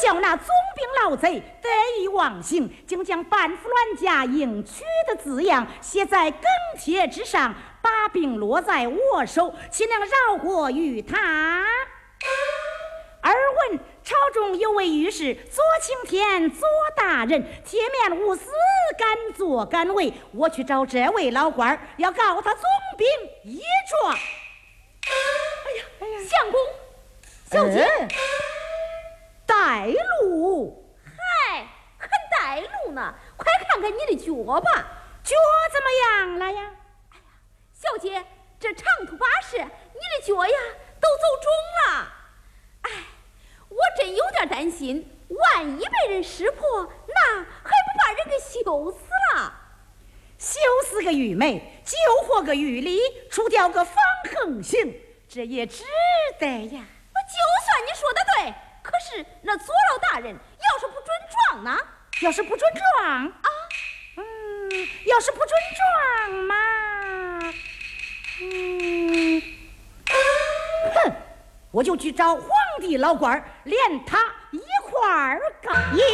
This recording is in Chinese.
笑那总兵老贼得意忘形，竟将半副乱家应娶的字样写在更帖之上，把病落在我手，岂能饶过于他？耳闻朝中有位御史左青天左大人，铁面无私，敢作敢为，我去找这位老官，要告他总兵一状。 哎呀，相公，小姐， 带路。 嗨，还带路呢？快看看你的脚吧， 脚怎么样了呀？ 哎呀，小姐，这长途跋涉，你的脚呀都走肿了。哎，我真有点担心，万一被人识破，那还不把人给羞死了？ 羞死个玉梅，救活个玉梨，除掉个方横行，这也值得呀。 就算你说的对，可是那左老大人要是不准状呢？ 要是不准状啊，要是不准状嘛，哼，我就去找皇帝老官，连他一块儿告。